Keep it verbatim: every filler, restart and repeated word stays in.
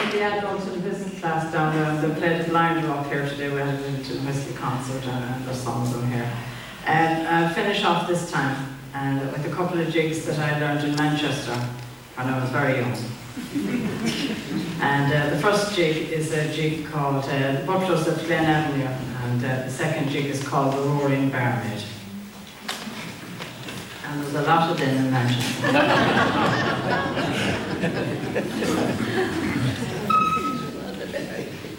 the adults in business class down there, they played the blind rock here today. We had a little whiskey concert and there's some of them here. And I'll finish off this time and with a couple of jigs that I learned in Manchester when I was very young. And uh, the first jig is a jig called uh, The Butlers of Glen Avenue, and uh, the second jig is called The Roaring Barmaid. And there's a lot of them in Manchester.